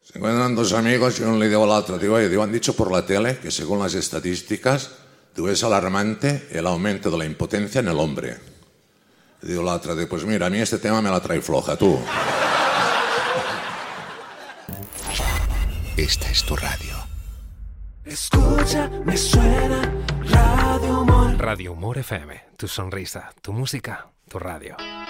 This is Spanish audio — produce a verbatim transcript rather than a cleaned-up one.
Se encuentran dos amigos y uno le dijo al otro, digo, oye, digo, han dicho por la tele que según las estadísticas, digo, es alarmante el aumento de la impotencia en el hombre. Y digo la otra, digo, pues mira, a mí este tema me la trae floja, tú. Esta es tu radio. Escucha, me suena Radio Humor. Radio Humor F M, tu sonrisa, tu música, tu radio.